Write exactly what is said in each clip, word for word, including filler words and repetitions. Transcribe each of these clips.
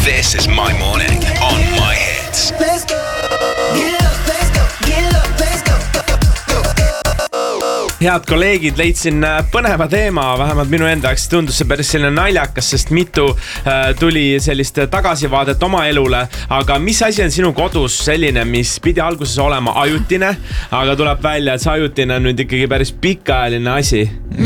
This is my morning on my hits. Let's go. Get up, let's go. Get up, let's go. Head kolleegid, leidsin põneva teema, vähemalt minu enda jaoks tundus see päris selline naljakas, sest mitu äh, tuli sellist tagasivaadet oma elule, aga mis asi on sinu kodus selline, mis pidi alguses olema ajutine, aga tuleb välja, et see ajutine on nüüd ikkagi päris pikaajaline asi?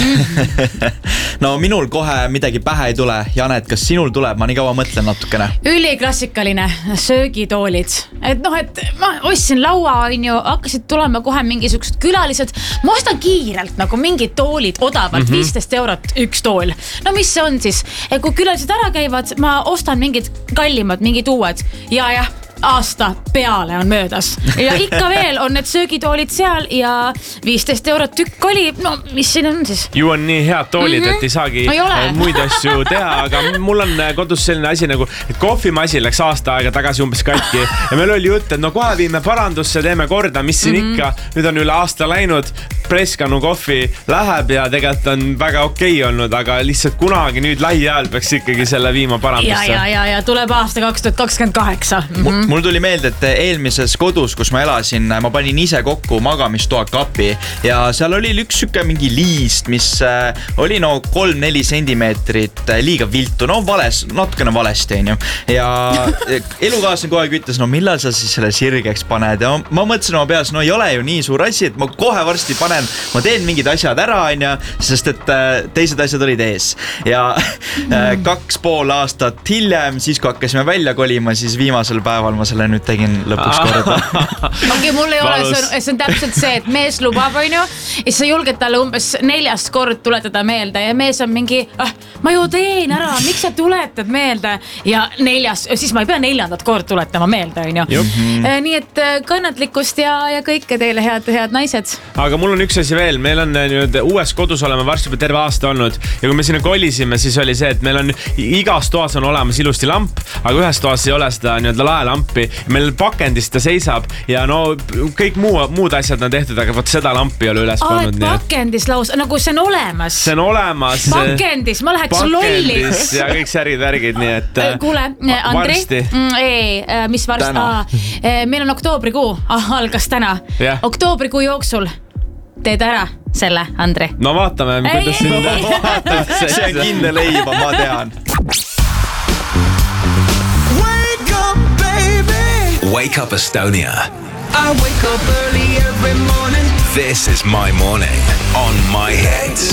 No minul kohe midagi pähe ei tule. Janet, kas sinul tuleb? Ma nii kaua mõtlen natukene. Üliklassikaline, söögitoolid. Et noh, et ma ostsin laua, on ju, hakkasid tulema kohe mingisugused külalised. Ma ostan kiirelt nagu mingid toolid odavalt, mm-hmm. viisteist eurot üks tool. No mis see on siis? Kui külalised ära käivad, ma ostan mingid kallimad, mingid uued. Ja jah, aasta peale on möödas. Ja ikka veel on need söögitoolid seal ja viisteist eurot tükk oli. No mis siin on siis? Ju on nii head toolid, mm-hmm. et ei saagi ei muid asju teha, aga mul on kodus selline asi nagu, et kohvimasi läks aasta aega tagasi umbes katki ja meil oli jutt, et no kohe viime parandusse, teeme korda, mis siin mm-hmm. ikka. Nüüd on üle aasta läinud, preskanu kohvi läheb ja tegelikult on väga okei olnud, aga lihtsalt kunagi nüüd lähiajal peaks ikkagi selle viima parandusse. Ja, ja, ja, ja tuleb aasta kaks tuhat kakskümmend kaheksa. Mm-hmm. Mul tuli meelde, et eelmises kodus, kus ma elasin, ma panin ise kokku magamistoa kapi ja seal oli üks süke mingi liist, mis oli no kolm-neli sentimeetrit liiga viltu, no vales, natukene valesti, on ju. Ja elukaaslane kogu aeg ütles, no millal sa siis selle sirgeks paned ja ma mõtlesin oma peas, no ei ole ju nii suur asi, et ma kohe varsti panen, ma teen mingid asjad ära, on ju, sest et teised asjad olid ees ja mm. kaks pool aastat hiljem, siis kui hakkasime välja kolima, siis viimasel päeval ma selle nüüd tegin lõpuks korda. Okei, mul ei ole, see on, see on täpselt see, et mees lubab, on ju, ja sa julged talle umbes neljast kord tuletada meelde ja mees on mingi, ah, ma ju teen ära, miks sa tuletad meelde ja neljas, siis ma ei pea neljandat kord tuletama meelde, on ju. Mm-hmm. Nii et kannatlikkust ja, ja kõike teile head, head naised. Aga mul on üks asi veel, meil on nüüd uues kodus oleme varsti juba terve aasta olnud ja kui me sinna kolisime, siis oli see, et meil on igas toas on olemas ilusti lamp, aga ühes toas ei ole seda nii-öelda laelampi. Meil pakendist ta seisab ja no kõik muu, muud asjad on tehtud, aga võt seda lampi ei ole üles pannud. Aa, pakendis laus, nagu see on olemas. See on olemas. Pakendis, ma läheks lolliks. Ja kõik särid värgid, nii et kuule, Andrei, ei, mis varsti? Aa, meil on oktoobrikuu, ah, algas täna. Yeah. Oktoobrikuu jooksul teed ära selle, Andrei. No vaatame, kuidas siin see on kindel leiba, ma tean. Wake up Estonia. I wake up early every morning. This is my morning on my hits.